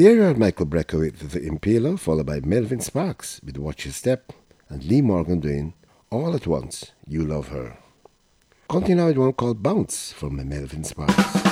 There are Michael Brecker with the Impaler, followed by Melvin Sparks with Watch Your Step, and Lee Morgan doing All at Once, You Love Her. Continue with one called Bounce from Melvin Sparks.